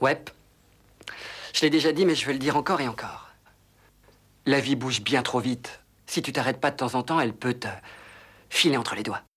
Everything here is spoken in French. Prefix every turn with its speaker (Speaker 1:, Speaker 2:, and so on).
Speaker 1: Ouais. Je l'ai déjà dit, mais je vais le dire encore et encore. La vie bouge bien trop vite. Si tu t'arrêtes pas de temps en temps, elle peut te filer entre les doigts.